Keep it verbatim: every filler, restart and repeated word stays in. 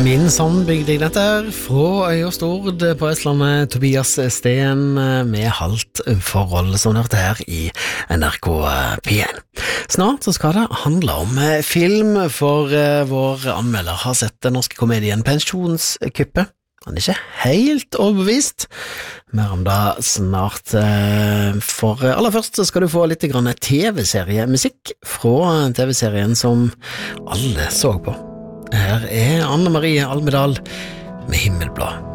Min sånn bygde jeg dette her fra Øy og Stord på Østlandet. Tobias Steen med Halvt forhold som dette her i N R K P en. Snart så skal det handle om film, for vår anmelder har sett den norske komedien Pensjonskuppet. Han er ikke helt overbevist. Mer om det snart. For aller først så skal du få litt grann T V-seriemusikk fra T V-serien som alle så på. Her er Anne Marie Almedal med Himmelblå.